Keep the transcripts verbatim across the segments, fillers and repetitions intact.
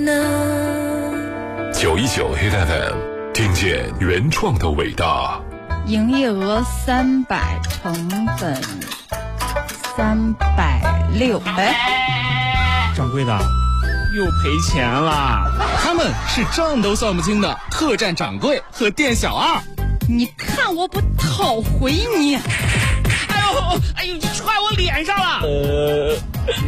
九一九 Hit F M， 听见原创的伟大。 营业额三百，成本三百六。哎， 掌柜的，又赔钱了。 他们是账都算不清的客栈掌柜和店小二。 你看我不讨回你！ 哎呦，哎呦，你踹我脸上了！ 呃，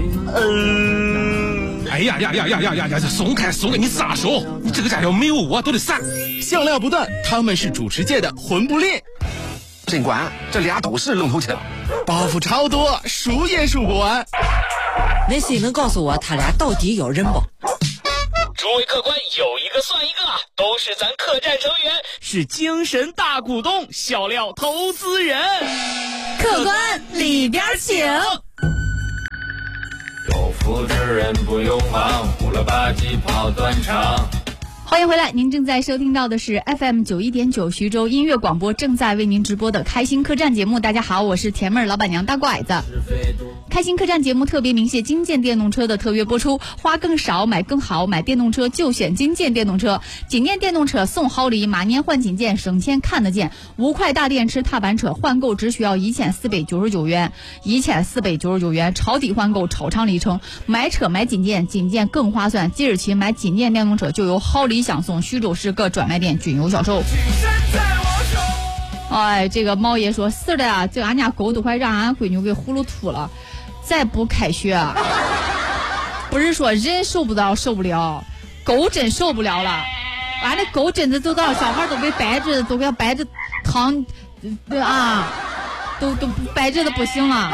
呃， 哎呀呀呀呀呀呀呀！松开松开，你撒手！你这个家伙没有我都得散。 笑料不断，他们是主持界的魂不吝。 尽管这俩都是龙头枪， 包袱超多，数也数不完。 那谁能告诉我他俩到底有人不？ 诸位客官，有一个算一个，都是咱客栈成员， 是精神大股东，笑料投资人。 客官里边请。 有福之人不用忙，胡了吧唧跑断肠。 欢迎回来，您正在收听到的是 F M 九一点九徐州音乐广播正在为您直播的开心客栈节目。大家好，我是甜妹儿老板娘大拐子。开心客栈节目特别鸣谢金建电动车的特约播出，花更少买更好，买电动车就选金建电动车。景电电动车送好礼，马年换景件，省钱看得见。五块大电池踏板车换购只需要一千四百九十九元，一千四百九十九元超低换购，超长里程。买车买金建，金建更划算。即日起买金建电动车就有好礼相送，徐州市各专卖店均有销售。哎，这个猫爷说是的呀，这俺家狗都快让俺闺女给呼噜吐了。再不开学，不是说人受不了受不了，狗真受不了了。俺的狗真的都到小孩都被掰着，都给掰着疼，对啊，都都掰着的不行了。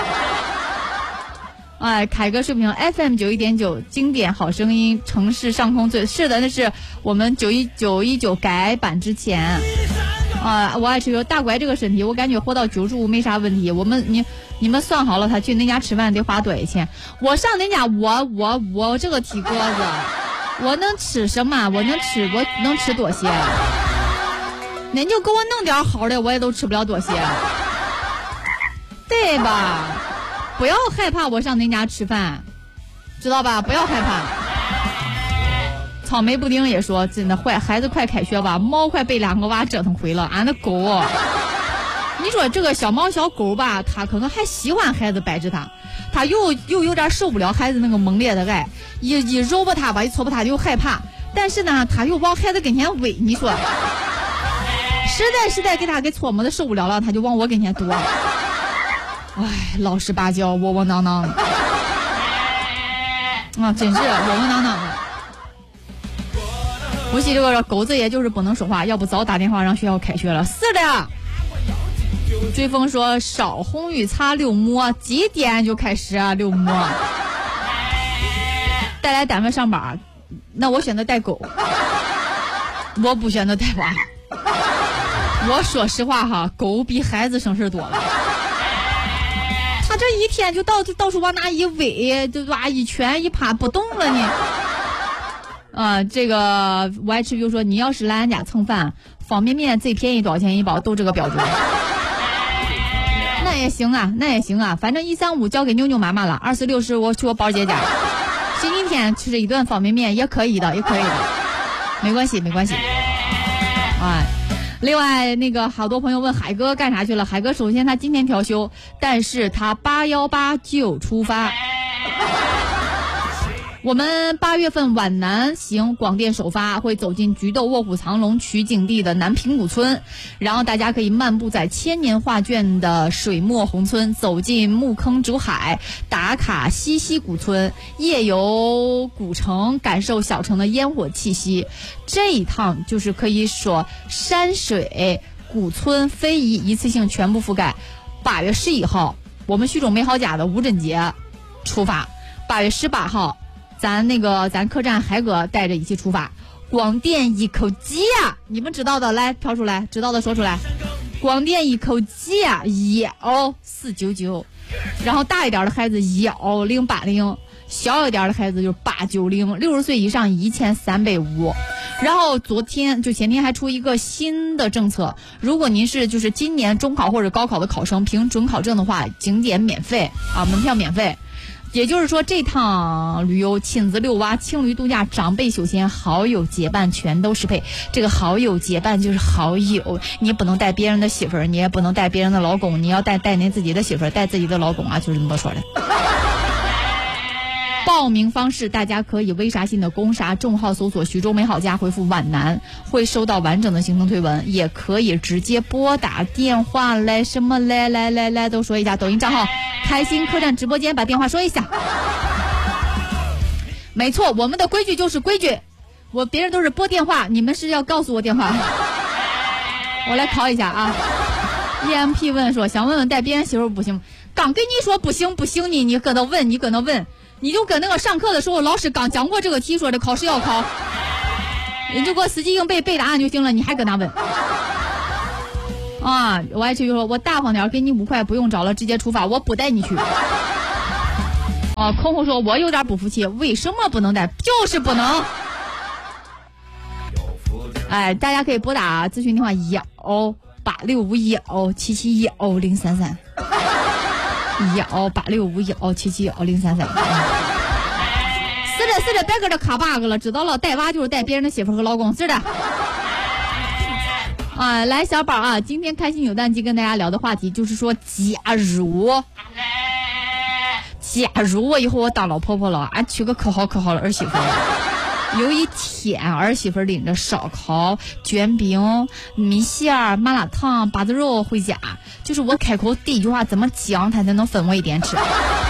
哎，凯哥视频 F M 九一点九经典好声音城市上空最是的，那是我们九一九一九改版之前。啊，我爱吃油大拐这个身体，我感觉活到九十五没啥问题。我们你你们算好了，他去恁家吃饭得花多少钱？我上恁家，我我我这个体格子，我能吃什么？我能吃我能吃多些？恁就给我弄点好的，我也都吃不了多些，对吧？不要害怕我上恁家吃饭，知道吧？不要害怕。草莓布丁也说真的坏，孩子快开学吧，猫快被两个娃折腾毁了。俺的狗，你说这个小猫小狗吧，它可能还喜欢孩子掰着它，它又又有点受不了孩子那个猛烈的爱，一一揉吧它吧，一搓吧它就害怕，但是呢，它又往孩子跟前围，你说，实在实在给它给搓磨的受不了了，它就往我跟前躲。哎，老实巴交，窝窝囊囊的，啊，真是窝窝囊囊的。不是这个狗子，也就是不能说话，要不早打电话让学校开学了。是的。追风说少红玉擦六摸，几点就开始啊？六摸。带来单位上班，那我选择带狗，我不选择带娃。我说实话哈，狗比孩子省事多了。他这一天就到到处往那一围，就哇一拳一趴不动了呢。啊、呃，这个我爱吃，比如说你要是来俺家蹭饭，方便面最便宜多少钱一包，都这个标准。那也行啊，那也行啊，反正一三五交给妞妞妈妈了，二四六是我去我宝姐家，星期天吃一顿方便面也可以的，也可以的，没关系没关系。哎，另外那个好多朋友问海哥干啥去了，海哥首先他今天调休，但是他八幺八就出发。我们八月份皖南行广电首发，会走进菊豆卧虎藏龙取景地的南平古村，然后大家可以漫步在千年画卷的水墨红村，走进木坑竹海，打卡西溪古村，夜游古城，感受小城的烟火气息。这一趟就是可以说山水古村非遗一次性全部覆盖。八月十一号我们徐州美好家的无人节出发，八月十八号咱那个咱客栈海哥带着一起出发，广电一口鸡啊，你们知道的来挑出来，知道的说出来。广电一口鸡啊，幺四九九，然后大一点的孩子幺零八零，小一点的孩子就是八九零，六十岁以上一千三百五。然后昨天就前天还出一个新的政策，如果您是就是今年中考或者高考的考生，凭准考证的话，景点免费啊，门票免费。 也就是说，这趟旅游亲子遛娃、情侣度假、长辈休闲、好友结伴全都适配。这个好友结伴就是好友，你不能带别人的媳妇儿，你也不能带别人的老公，你要带带您自己的媳妇儿，带自己的老公啊，就是这么说的。报名方式大家可以微沙信的公沙众号搜索徐州美好家，回复皖南会收到完整的行程推文，也可以直接拨打电话来，什么来来来来都说一下。抖音账号开心客栈直播间把电话说一下。没错，我们的规矩就是规矩，我别人都是拨电话，你们是要告诉我电话。我来考一下啊。E M P 问说想问问带别人媳妇不行，刚跟你说不行不行，你你搁那问你搁那问你就跟那个上课的时候老师刚讲过这个题，说这考试要考，你就给我死记硬背背答案就行了，你还跟他问啊？我爱吃就说我大方点，给你五块不用找了，直接出发，我不带你去。啊，空空说我有点不服气，为什么不能带？就是不能。哎，大家可以拨打咨询电话幺八六五幺七七幺零三三。幺八六五幺七七幺零三三。是的，是的，别搁这卡 bug 了，知道了，带娃就是带别人的媳妇和老公，是的。啊，来小宝啊，今天开心扭蛋机跟大家聊的话题就是说，假如，假如我以后我当老婆婆了，俺娶个可好可好的儿媳妇。有一天儿媳妇领着烧烤、卷饼、米线、麻辣烫、八子肉回家，就是我开口第一句话怎么讲她才能分我一点吃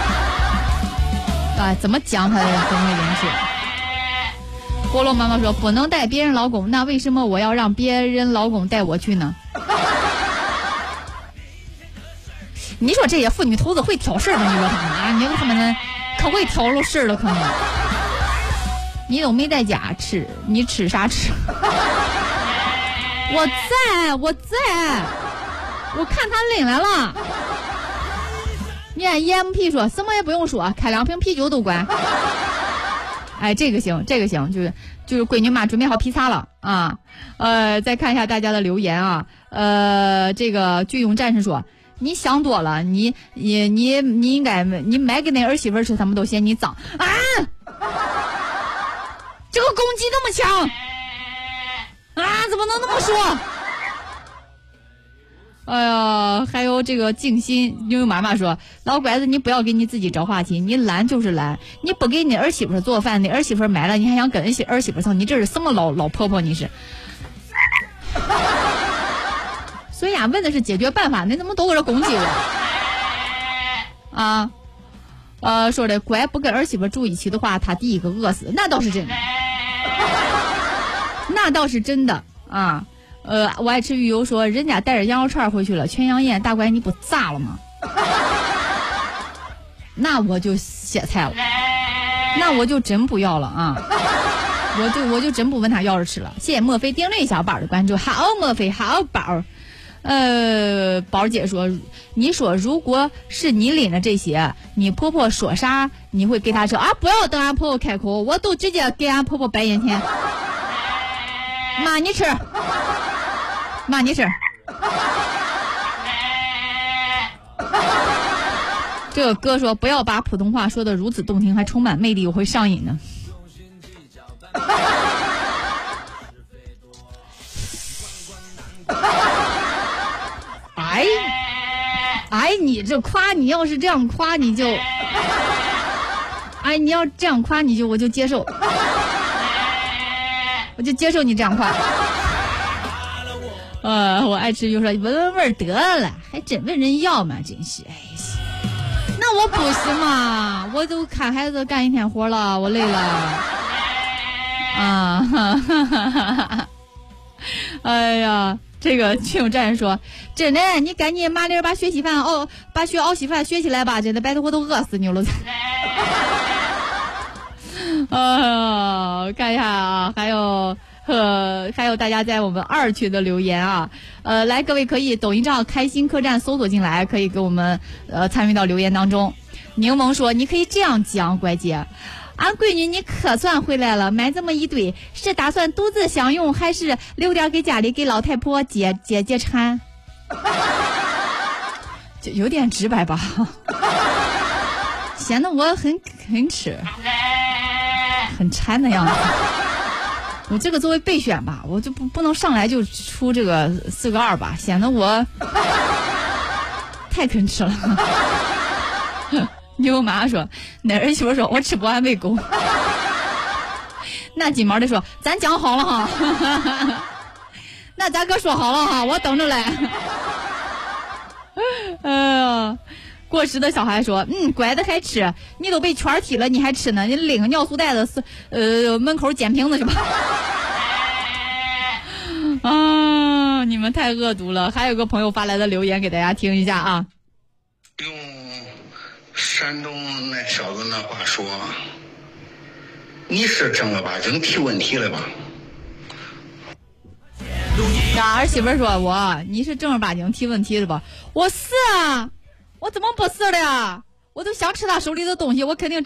啊？怎么讲她才能分我一点吃？菠萝妈妈说不能带别人老公，那为什么我要让别人老公带我去呢？你说这些妇女头子会挑事儿吗？你说他们啊，你说他们可会挑了事儿了，可能。你都没在家吃，你吃啥吃？我在，我在，我看他拎来了。你看 E M P 说什么也不用说，开两瓶啤酒都管。哎，这个行，这个行，就是就是闺女妈准备好披萨了啊。呃，再看一下大家的留言啊。呃，这个巨勇战士说。你想多了，你你你你应该你买给那儿媳妇吃，他们都嫌你脏啊！这个攻击那么强啊，怎么能那么说？哎呀，还有这个静心，因为妈妈说，老拐子你不要给你自己找话题，你懒就是懒，你不给你儿媳妇做饭，你儿媳妇买了，你还想跟儿媳妇蹭，你这是什么老老婆婆？你是？所以啊，问的是解决办法，你怎么都搁这攻击我？啊，呃，说的乖，不跟儿媳妇住一起的话，他第一个饿死，那倒是真的，那倒是真的啊。呃，我爱吃鱼油说，人家带着羊肉串回去了，全羊宴，大乖你不炸了吗？那我就歇菜了，那我就真不要了啊。我就我就真不问他要着吃了。谢谢墨菲丁瑞小宝的关注，好墨菲，好宝。呃，宝姐说，你说如果是你领的这些，你婆婆说啥，你会给她说啊？不要等俺婆婆开口，我都直接给俺婆婆白眼天。妈，你吃，妈你吃。这个哥说，不要把普通话说的如此动听，还充满魅力，我会上瘾的。哎，哎，你这夸，你要是这样夸，你就，哎，你要这样夸，你就我就接受，我就接受你这样夸。呃，我爱吃就说闻闻味儿得了，还真问人要嘛，真是哎。那我不是嘛，我都看孩子干一天活了，我累了。啊，哈哈哈哈哈！哎呀。这个群友战士说，真的，你赶紧麻利把学习饭熬，把学熬稀饭学起来吧，真的，白头我都饿死你了。呃，看一下啊，还有呃，还有大家在我们二群的留言啊，呃，来各位可以抖音账开心客栈搜索进来，可以给我们呃参与到留言当中。柠檬说，你可以这样讲，乖姐。俺闺女你可算回来了，买这么一堆，是打算独自享用，还是留点给家里给老太婆解解解馋？就有点直白吧。 显得我很很吃，很馋的样子。我这个作为备选吧，我就不不能上来就出这个四个二吧，显得我太吭哧了。你我妈说，那儿媳妇说我吃不完喂狗。那金毛的说，咱讲好了哈。那咱哥说好了哈，我等着来。哎呀，过时的小孩说，嗯，乖的还吃，你都被圈踢了，你还吃呢？你拎个尿素袋子，呃，门口捡瓶子是吧？啊，你们太恶毒了！还有个朋友发来的留言给大家听一下啊。 用山东那小子那话说，你是正儿八经提问题了吧？ 那儿媳妇说我，你是正儿八经提问题的吧？我是啊，我怎么不是的呀？我都想吃他手里的东西，我肯定